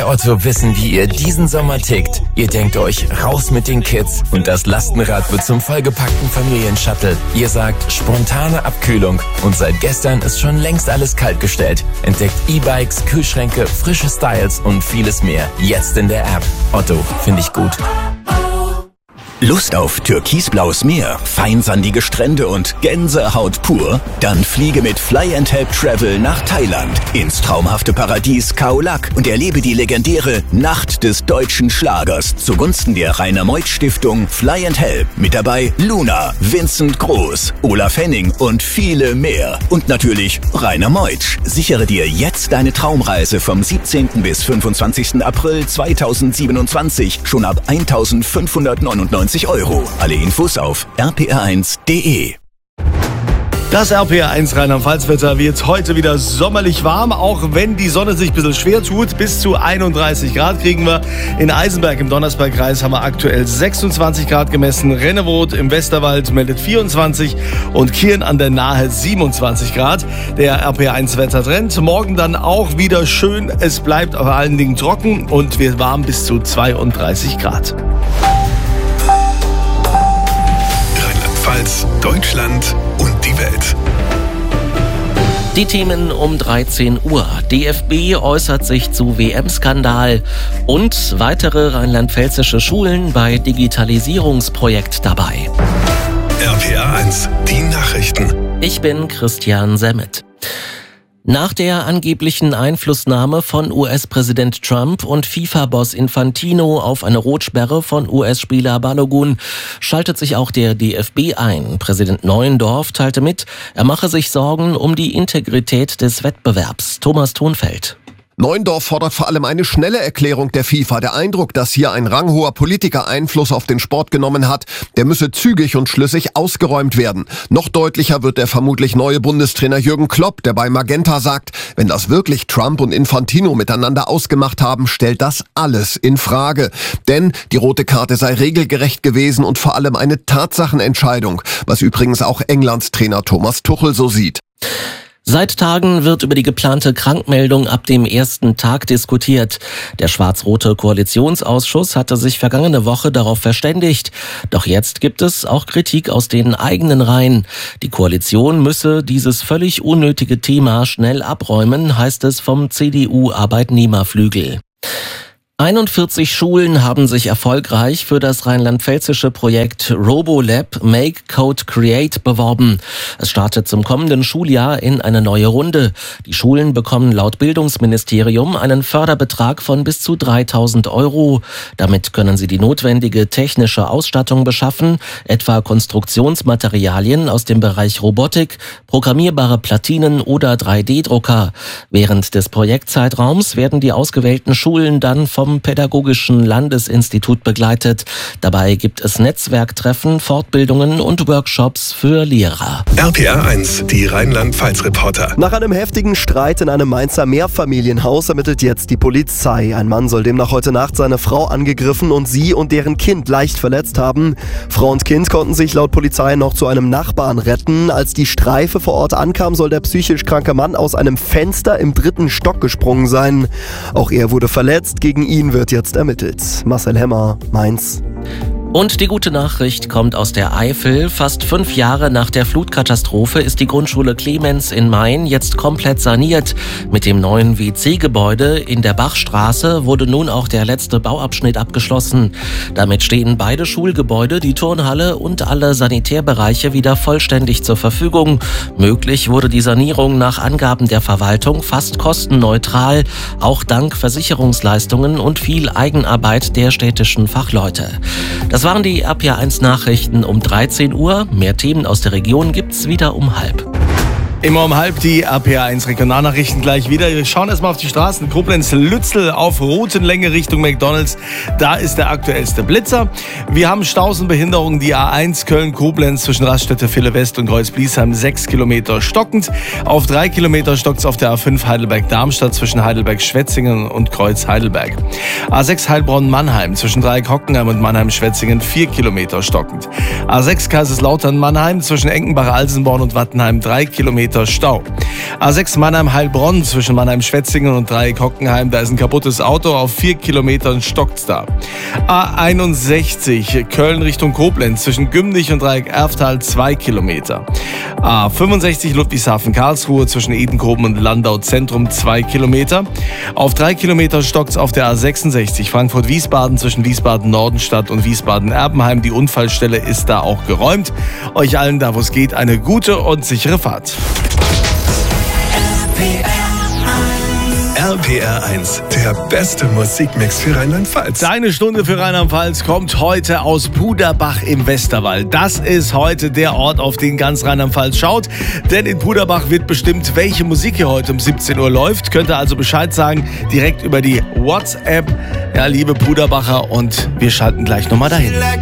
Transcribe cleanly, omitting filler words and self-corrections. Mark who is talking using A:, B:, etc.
A: bei Otto wissen, wie ihr diesen Sommer tickt. Ihr denkt euch, raus mit den Kids und das Lastenrad wird zum vollgepackten Familienshuttle. Ihr sagt, spontane Abkühlung und seit gestern ist schon längst alles kaltgestellt. Entdeckt E-Bikes, Kühlschränke, frische Styles und vieles mehr. Jetzt in der App. Otto, finde ich gut.
B: Lust auf türkisblaues Meer, feinsandige Strände und Gänsehaut pur? Dann fliege mit Fly & Help Travel nach Thailand ins traumhafte Paradies Khao Lak und erlebe die legendäre Nacht des deutschen Schlagers zugunsten der Rainer-Meuth-Stiftung Fly & Help. Mit dabei Luna, Vincent Groß, Olaf Henning und viele mehr. Und natürlich Rainer Meuth. Sichere dir jetzt deine Traumreise vom 17. bis 25. April 2027 schon ab 1.599 €. Alle Infos auf rpr1.de.
C: Das RPR1 Rheinland-Pfalz-Wetter wird heute wieder sommerlich warm, auch wenn die Sonne sich ein bisschen schwer tut. Bis zu 31 Grad kriegen wir. In Eisenberg im Donnersbergkreis haben wir aktuell 26 Grad gemessen. Rennewoth im Westerwald meldet 24 und Kirn an der Nahe 27 Grad. Der RPR1-Wettertrend. Morgen dann auch wieder schön. Es bleibt vor allen Dingen trocken und wird warm bis zu 32 Grad.
D: Rheinland-Pfalz, Deutschland und die Welt.
E: Die Themen um 13 Uhr. DFB äußert sich zu WM-Skandal und weitere rheinland-pfälzische Schulen bei Digitalisierungsprojekt dabei.
D: RPR1, die Nachrichten.
E: Ich bin Christian Semmet. Nach der angeblichen Einflussnahme von US-Präsident Trump und FIFA-Boss Infantino auf eine Rotsperre von US-Spieler Balogun schaltet sich auch der DFB ein. Präsident Neuendorf teilte mit, er mache sich Sorgen um die Integrität des Wettbewerbs. Thomas Thonfeld.
F: Neuendorf fordert vor allem eine schnelle Erklärung der FIFA. Der Eindruck, dass hier ein ranghoher Politiker Einfluss auf den Sport genommen hat, der müsse zügig und schlüssig ausgeräumt werden. Noch deutlicher wird der vermutlich neue Bundestrainer Jürgen Klopp, der bei Magenta sagt, wenn das wirklich Trump und Infantino miteinander ausgemacht haben, stellt das alles in Frage. Denn die rote Karte sei regelgerecht gewesen und vor allem eine Tatsachenentscheidung, was übrigens auch Englands Trainer Thomas Tuchel so sieht.
E: Seit Tagen wird über die geplante Krankmeldung ab dem ersten Tag diskutiert. Der schwarz-rote Koalitionsausschuss hatte sich vergangene Woche darauf verständigt. Doch jetzt gibt es auch Kritik aus den eigenen Reihen. Die Koalition müsse dieses völlig unnötige Thema schnell abräumen, heißt es vom CDU-Arbeitnehmerflügel. 41 Schulen haben sich erfolgreich für das rheinland-pfälzische Projekt RoboLab Make Code Create beworben. Es startet zum kommenden Schuljahr in eine neue Runde. Die Schulen bekommen laut Bildungsministerium einen Förderbetrag von bis zu 3.000 €. Damit können sie die notwendige technische Ausstattung beschaffen, etwa Konstruktionsmaterialien aus dem Bereich Robotik, programmierbare Platinen oder 3D-Drucker. Während des Projektzeitraums werden die ausgewählten Schulen dann vom Pädagogischen Landesinstitut begleitet. Dabei gibt es Netzwerktreffen, Fortbildungen und Workshops für Lehrer.
D: RPR1, die Rheinland-Pfalz-Reporter.
G: Nach einem heftigen Streit in einem Mainzer Mehrfamilienhaus ermittelt jetzt die Polizei. Ein Mann soll demnach heute Nacht seine Frau angegriffen und sie und deren Kind leicht verletzt haben. Frau und Kind konnten sich laut Polizei noch zu einem Nachbarn retten. Als die Streife vor Ort ankam, soll der psychisch kranke Mann aus einem Fenster im 3. Stock gesprungen sein. Auch er wurde verletzt. Gegen ihn wird jetzt ermittelt. Marcel Hemmer, Mainz.
E: Und die gute Nachricht kommt aus der Eifel. Fast 5 Jahre nach der Flutkatastrophe ist die Grundschule Clemens in Main jetzt komplett saniert. Mit dem neuen WC-Gebäude in der Bachstraße wurde nun auch der letzte Bauabschnitt abgeschlossen. Damit stehen beide Schulgebäude, die Turnhalle und alle Sanitärbereiche wieder vollständig zur Verfügung. Möglich wurde die Sanierung nach Angaben der Verwaltung fast kostenneutral, auch dank Versicherungsleistungen und viel Eigenarbeit der städtischen Fachleute. Das waren die RPR1 Nachrichten um 13 Uhr. Mehr Themen aus der Region gibt's wieder um 12:30.
C: Immer um 12:30 die RPR1 Regionalnachrichten gleich wieder. Wir schauen erstmal auf die Straßen. Koblenz-Lützel auf Routenlänge Richtung McDonalds. Da ist der aktuellste Blitzer. Wir haben Staus und Behinderungen. Die A1 Köln-Koblenz zwischen Raststätte-Ville-West und Kreuz-Bliesheim 6 Kilometer stockend. Auf 3 Kilometer stockt es auf der A5 Heidelberg-Darmstadt zwischen Heidelberg-Schwetzingen und Kreuz-Heidelberg. A6 Heilbronn-Mannheim zwischen Dreieck-Hockenheim und Mannheim-Schwetzingen 4 Kilometer stockend. A6 Kaiserslautern-Mannheim zwischen Enkenbach-Alsenborn und Wattenheim 3 Kilometer Kilometer Stau. A6 Mannheim-Heilbronn zwischen Mannheim-Schwetzingen und Dreieck-Hockenheim. Da ist ein kaputtes Auto, auf 4 Kilometern stockt's da. A61 Köln Richtung Koblenz zwischen Gümnich und Dreieck-Erftal 2 Kilometer. A65 Ludwigshafen-Karlsruhe zwischen Edenkoben und Landau Zentrum 2 Kilometer. Auf 3 Kilometer stockt's auf der A66 Frankfurt-Wiesbaden zwischen Wiesbaden-Nordenstadt und Wiesbaden-Erbenheim. Die Unfallstelle ist da auch geräumt. Euch allen, da wo es geht, eine gute und sichere Fahrt.
D: RPR 1, der beste Musikmix für Rheinland-Pfalz.
C: Deine Stunde für Rheinland-Pfalz kommt heute aus Puderbach im Westerwald. Das ist heute der Ort, auf den ganz Rheinland-Pfalz schaut. Denn in Puderbach wird bestimmt, welche Musik hier heute um 17 Uhr läuft. Könnt ihr also Bescheid sagen, direkt über die WhatsApp. Ja, liebe Puderbacher, und wir schalten gleich nochmal dahin.